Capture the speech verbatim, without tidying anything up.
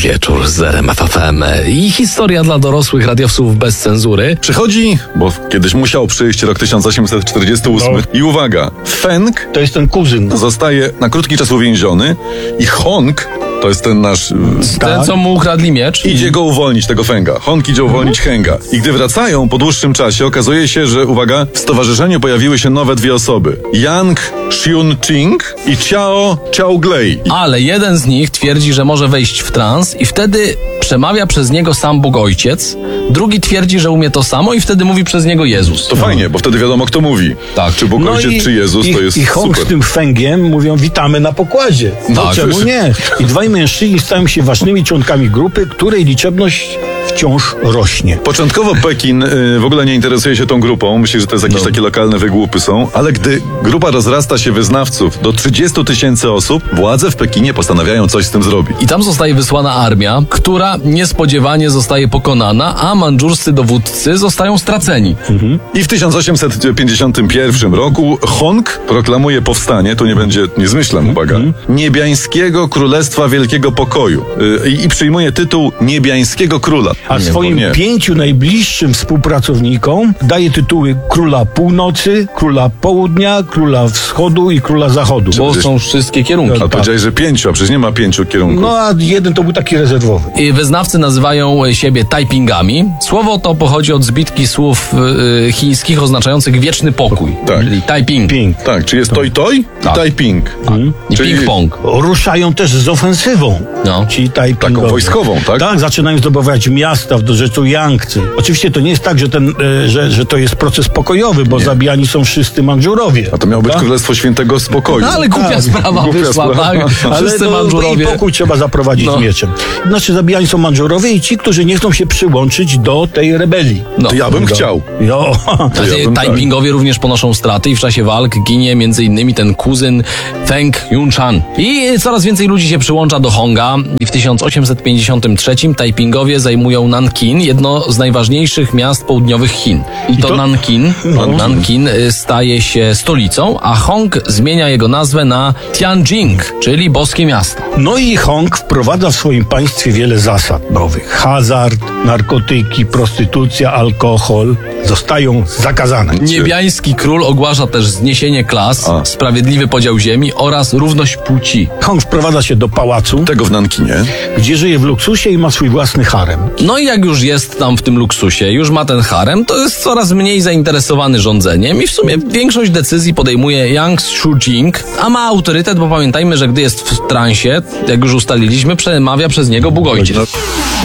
wieczór z R M F F M i historia dla dorosłych radiowców bez cenzury. Przychodzi, bo kiedyś musiał przyjść rok tysiąc osiemset czterdziesty ósmy no. I uwaga, Feng to jest ten kuzyn. Zostaje na krótki czas uwięziony i Hong, to jest ten nasz... Ten, co mu ukradli miecz. Idzie go uwolnić, tego Fenga. Hong idzie uwolnić Henga. I gdy wracają po dłuższym czasie, okazuje się, że, uwaga, w stowarzyszeniu pojawiły się nowe dwie osoby. Yang Xiun-Ching i Qiao Qiao-Glei. Ale jeden z nich twierdzi, że może wejść w trans i wtedy przemawia przez niego sam Bóg Ojciec. Drugi twierdzi, że umie to samo i wtedy mówi przez niego Jezus. To no. fajnie, bo wtedy wiadomo, kto mówi. Tak. Czy Bóg no Ojciec, i, czy Jezus, i, to jest I Hong super. z tym Fengiem mówią, witamy na pokładzie. No tak, czemu nie? I dwaj mężczyźni stają się ważnymi członkami grupy, której liczebność wciąż rośnie. Początkowo Pekin y, w ogóle nie interesuje się tą grupą. Myśli, że to jest jakieś no. takie lokalne wygłupy są. Ale gdy grupa rozrasta się wyznawców do trzydziestu tysięcy osób, władze w Pekinie postanawiają coś z tym zrobić. I tam zostaje wysłana armia, która niespodziewanie zostaje pokonana, a mandżurscy dowódcy zostają straceni. Mhm. I w tysiąc osiemset pięćdziesiątym pierwszym roku Hong proklamuje powstanie, tu nie będzie, nie zmyślam, uwaga, mhm. Niebiańskiego Królestwa Wielkiego Pokoju. Y, I przyjmuje tytuł Niebiańskiego Króla. A nie, swoim pięciu najbliższym współpracownikom daje tytuły Króla Północy, Króla Południa, Króla Wschodu i Króla Zachodu. Bo są wszystkie kierunki. A tak. Powiedziałeś, że pięciu, a przecież nie ma pięciu kierunków. No a jeden to był taki rezerwowy. I wyznawcy nazywają siebie Taipingami. Słowo to pochodzi od zbitki słów y, chińskich oznaczających wieczny pokój. Tak. Czyli Taiping. Ping. Tak, czy jest toj toj? Tak. Taiping. Hmm. I czyli... ping-pong. Ruszają też z ofensywą. No. Ci Taipingowie. Taką wojskową, tak? Tak, zaczynają zdobywać miasta w dorzeczu Yangtze. Oczywiście to nie jest tak, że, ten, e, że, że to jest proces pokojowy, bo nie. zabijani są wszyscy Mandżurowie. A to miało być tak? Królestwo Świętego Spokoju. No, ale głupia tak. sprawa głupia wyszła, sprawa. tak? Ale Wszyscy to, Mandżurowie. I pokój trzeba zaprowadzić no. mieczem. Znaczy zabijani są Mandżurowie i ci, którzy nie chcą się przyłączyć do tej rebelii. No. To ja bym do... chciał. Jo. To ja bym Taipingowie tak. również ponoszą straty i w czasie walk ginie między innymi ten kuzyn Feng Yunchan. I coraz więcej ludzi się przyłącza do Honga i w tysiąc osiemset pięćdziesiątym trzecim Taipingowie zajmują Nankin, jedno z najważniejszych miast południowych Chin. I, I to, to Nankin, no. Nankin staje się stolicą, a Hong zmienia jego nazwę na Tianjing, czyli boskie miasto. No i Hong wprowadza w swoim państwie wiele zasad nowych. Hazard, narkotyki, prostytucja, alkohol zostają zakazane. Niebiański król ogłasza też zniesienie klas, a. sprawiedliwy podział ziemi oraz równość płci. Hong wprowadza się do pałacu. Tego w Nankinie. Gdzie żyje w luksusie i ma swój własny harem. No i jak już jest tam w tym luksusie, już ma ten harem, to jest coraz mniej zainteresowany rządzeniem i w sumie większość decyzji podejmuje Yang Xiujing, a ma autorytet, bo pamiętajmy, że gdy jest w transie, jak już ustaliliśmy, przemawia przez niego Bóg Ojciec.